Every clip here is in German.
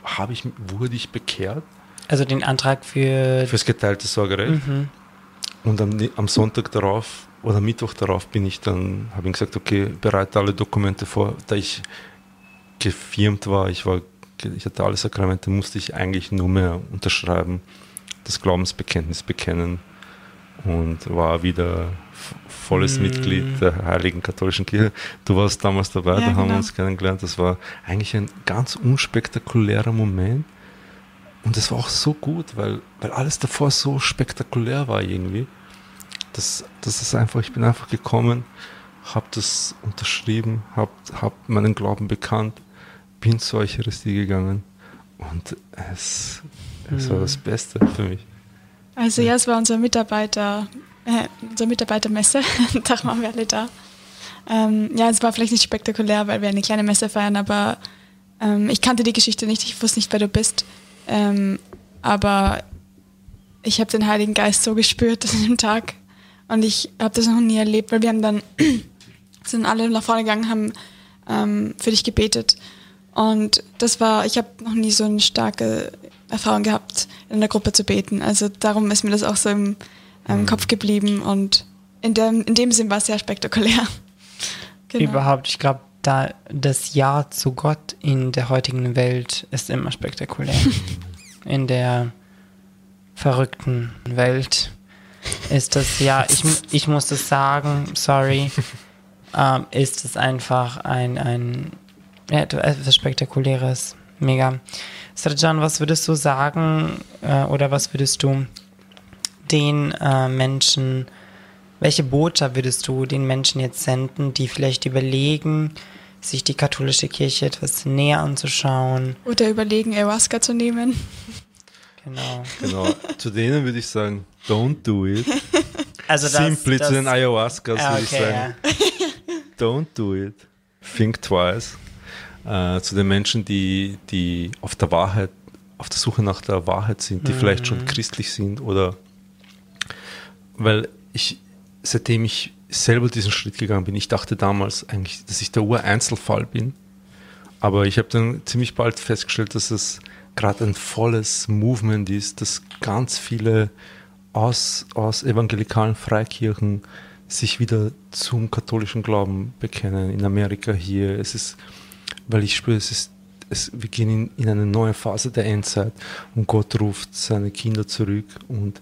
wurde ich bekehrt. Also den Antrag fürs geteilte Sorgerecht. Mhm. Und am Sonntag darauf oder Mittwoch darauf habe ich gesagt, okay, bereite alle Dokumente vor. Da ich gefirmt war, ich hatte alle Sakramente, musste ich eigentlich nur mehr unterschreiben, das Glaubensbekenntnis bekennen und war wieder volles Mitglied der Heiligen Katholischen Kirche. Du warst damals dabei, da haben wir uns kennengelernt. Das war eigentlich ein ganz unspektakulärer Moment. Und es war auch so gut, weil alles davor so spektakulär war irgendwie. Das ist einfach, ich bin einfach gekommen, habe das unterschrieben, hab meinen Glauben bekannt, bin zur Eucharistie gegangen und es war das Beste für mich. Also ja, es war unsere Mitarbeitermesse, da waren wir alle da. Es war vielleicht nicht spektakulär, weil wir eine kleine Messe feiern, aber ich kannte die Geschichte nicht, ich wusste nicht, wer du bist. Aber ich habe den Heiligen Geist so gespürt an dem Tag und ich habe das noch nie erlebt, weil wir haben dann sind alle nach vorne gegangen, haben für dich gebetet und ich habe noch nie so eine starke Erfahrung gehabt, in der Gruppe zu beten, also darum ist mir das auch so im Kopf geblieben und in dem Sinn war es sehr spektakulär. Genau. Überhaupt, ich glaube, das Ja zu Gott in der heutigen Welt ist immer spektakulär. In der verrückten Welt ist das Ja, ich muss das sagen, sorry, ist es einfach etwas Spektakuläres. Mega. Srdjan, was würdest du sagen oder was würdest du den Menschen, welche Botschaft würdest du den Menschen jetzt senden, die vielleicht überlegen, sich die katholische Kirche etwas näher anzuschauen? Oder überlegen, Ayahuasca zu nehmen. Genau. Zu denen würde ich sagen, don't do it. Also Simply zu den Ayahuascas würde ich sagen, don't do it. Think twice. Zu den Menschen, die auf der Suche nach der Wahrheit sind, die vielleicht schon christlich sind oder weil seitdem ich selber diesen Schritt gegangen bin, ich dachte damals eigentlich, dass ich der Ureinzelfall bin, aber ich habe dann ziemlich bald festgestellt, dass es gerade ein volles Movement ist, dass ganz viele aus evangelikalen Freikirchen sich wieder zum katholischen Glauben bekennen, in Amerika hier. Weil ich spüre, wir gehen in eine neue Phase der Endzeit und Gott ruft seine Kinder zurück und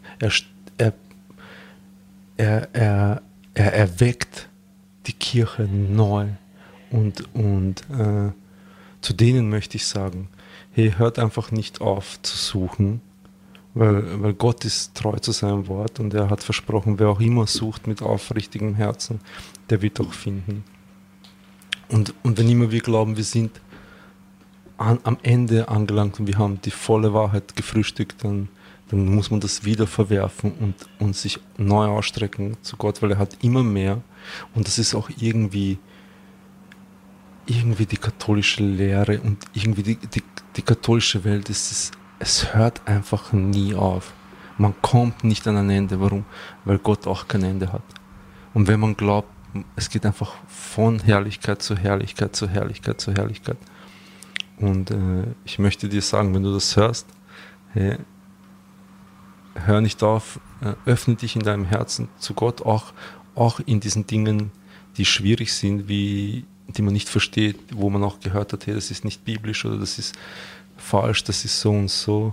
er erweckt die Kirche neu und zu denen möchte ich sagen, hey, hört einfach nicht auf zu suchen, weil Gott ist treu zu seinem Wort und er hat versprochen, wer auch immer sucht mit aufrichtigem Herzen, der wird auch finden. Und wenn immer wir glauben, wir sind am Ende angelangt und wir haben die volle Wahrheit gefrühstückt, dann muss man das wieder verwerfen und sich neu ausstrecken zu Gott, weil er hat immer mehr. Und das ist auch irgendwie die katholische Lehre und irgendwie die katholische Welt. Es hört einfach nie auf. Man kommt nicht an ein Ende. Warum? Weil Gott auch kein Ende hat. Und wenn man glaubt, es geht einfach von Herrlichkeit zu Herrlichkeit zu Herrlichkeit zu Herrlichkeit. Und ich möchte dir sagen, wenn du das hörst, hey, hör nicht auf, öffne dich in deinem Herzen zu Gott, auch in diesen Dingen, die schwierig sind, die man nicht versteht, wo man auch gehört hat, hey, das ist nicht biblisch oder das ist falsch, das ist so und so.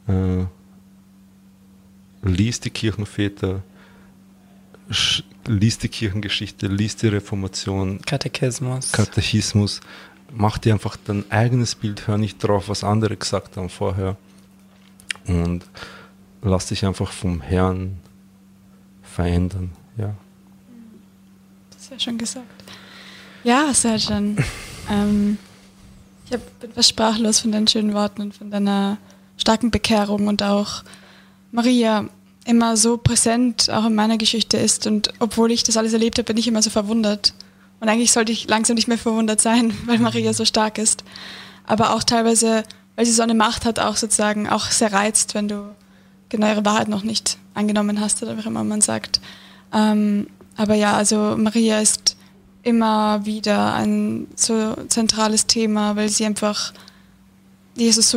Lies die Kirchenväter, lies die Kirchengeschichte, lies die Reformation, Katechismus, mach dir einfach dein eigenes Bild, hör nicht drauf, was andere gesagt haben vorher und lass dich einfach vom Herrn verändern. Ja. Sehr schön gesagt. Ja, sehr schön. Ich bin etwas sprachlos von deinen schönen Worten und von deiner starken Bekehrung und auch Maria immer so präsent auch in meiner Geschichte ist und obwohl ich das alles erlebt habe, bin ich immer so verwundert. Und eigentlich sollte ich langsam nicht mehr verwundert sein, weil Maria so stark ist. Aber auch teilweise, weil sie so eine Macht hat, auch sozusagen auch sehr reizt, wenn du genau ihre Wahrheit noch nicht angenommen hast oder wie immer man sagt. Aber ja, also Maria ist immer wieder ein so zentrales Thema, weil sie einfach Jesus so